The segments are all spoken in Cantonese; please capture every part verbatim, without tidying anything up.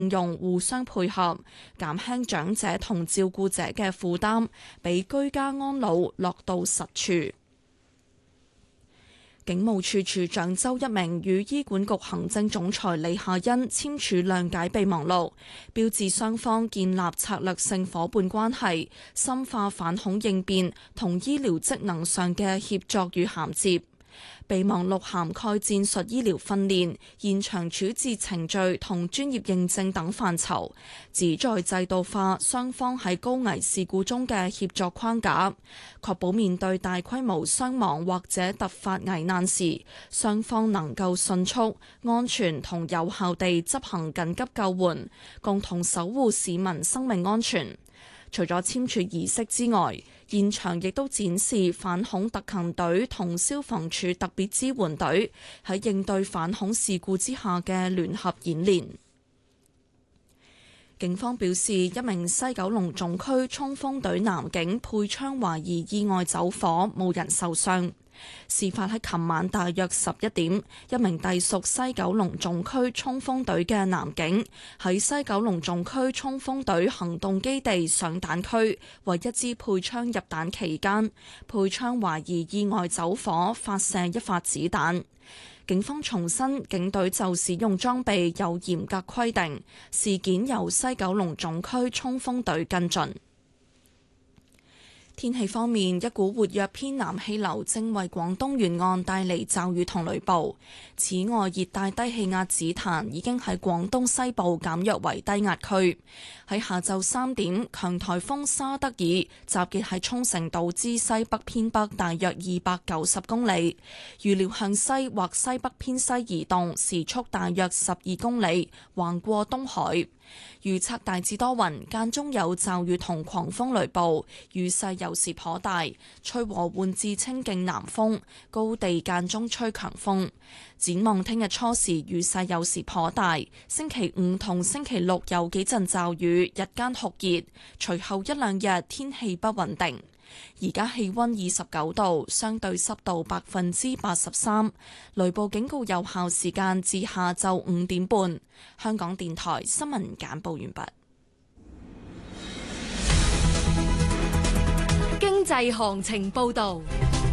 用互相配合，減輕長者同照顧者嘅負擔，俾居家安老落到實處。警務處處長周一鳴與醫管局行政總裁李夏茵簽署諒解備忘錄，標誌雙方建立策略性夥伴關係，深化反恐應變同醫療職能上嘅協作與銜接。備忘錄涵蓋戰術醫療訓練、現場處置程序同專業認證等範疇，旨在制度化雙方喺高危事故中嘅協作框架，確保面對大規模傷亡或者突發危難時，雙方能夠迅速、安全同有效地執行緊急救援，共同守護市民生命安全。除咗簽署儀式之外，現場亦都展示反恐特勤隊同消防處特別支援隊喺應對反恐事故之下嘅聯合演練。警方表示，一名西九龍總區衝鋒隊男警配槍懷疑意外走火，冇人受傷。事發喺琴晚大約十一點，一名隸屬西九龍總區衝鋒隊嘅男警喺西九龍總區衝鋒隊行動基地上彈區為一支配槍入彈期間，配槍懷疑意外走火，發射一發子彈。警方重申，警隊就使用裝備有嚴格規定，事件由西九龍總區衝鋒隊跟進。天氣方面，一股活躍偏南氣流正為廣東沿岸帶嚟驟雨同雷暴。此外，熱帶低氣壓紫檀已經喺廣東西部減弱為低壓區。喺下晝三點，強颱風沙德爾集結喺沖繩島之西北偏北大約二百九十公里，預料向西或西北偏西移動，時速大約十二公里，橫過東海。預測大致多雲，間中有驟雨同狂風雷暴，雨勢有時頗大，吹和緩至清勁南風，高地間中吹強風。展望聽日初時雨勢有時頗大，星期五同星期六有幾陣驟雨，日間酷熱，隨後一兩日天氣不穩定。而家氣溫二十九度，相對濕度百分之八十三，雷暴警告有效時間至下晝五點半。香港電台新聞簡報完畢。 經濟行情報道。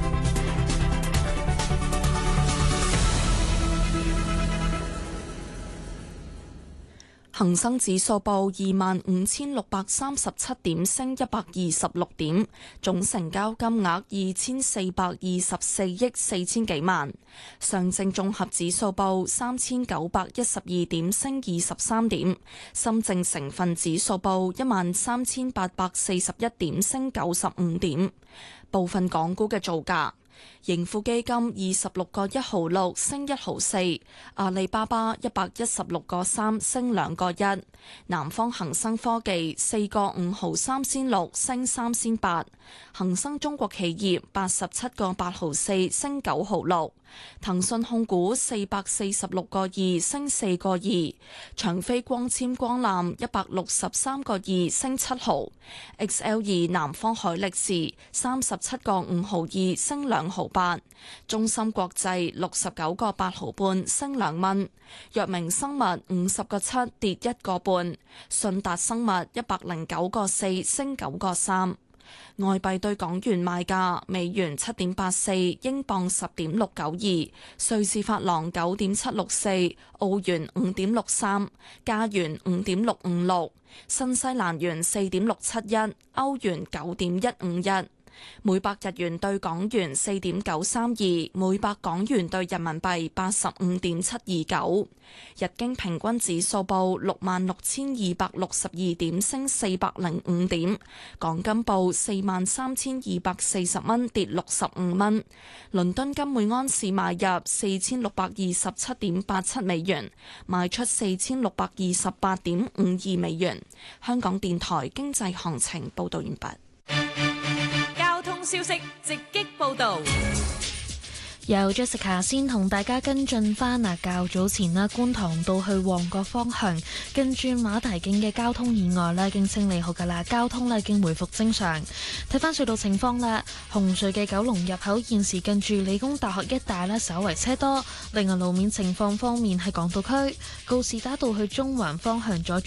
恒生指數報二萬五千六百三十七點，升一百二十六點，總成交金額二千四百二十四億四千幾萬。上證綜合指數報三千九百一十二點，升二十三點。深證成分指數報一萬三千八百四十一點，升九十五點。部分港股嘅造價。盈富基金二十六個一毫六升一毫四，阿里巴巴一百一十六個三升兩個一，南方恒生科技四個五毫三仙六升三仙八，恒生中國企業八十七個八毫四升九毫六，騰訊控股四百四十六個二升四個二，長飛光纖光纜一百六十三個二升七毫 ，X L 二南方海力士三十七個五毫二升兩毫八，中芯國際六十九個八毫半升兩蚊，藥明生物五十個七跌一個半，信達生物一百零九個四升九個三。外幣對港元賣價：美元七點八四，英鎊十點六九二，瑞士法郎九點七六四，澳元五點六三，加元五點六五六，新西蘭元四點六七一，歐元九點一五一。每百日元對港元四點九三二，每百港元對人民幣八十五點七二九。日經平均指數報六萬六千二百六十二點，升四百零五點。港金報四萬三千二百四十蚊，跌六十五蚊。倫敦金每安士買入四千六百二十七點八七美元，賣出四千六百二十八點五二美元。香港電台經濟行情報道完畢。 消息直擊報道。 由 Jessica 先同大家跟進翻啊，較早前啦，觀塘道去旺角方向近住馬蹄徑嘅交通意外咧，已經清理好噶啦，交通咧已經回復正常。睇翻隧道情況啦，紅隧嘅九龍入口現時近住理工大學一帶咧，稍為車多。另外路面情況方面，喺港島區告士打道去中環方向左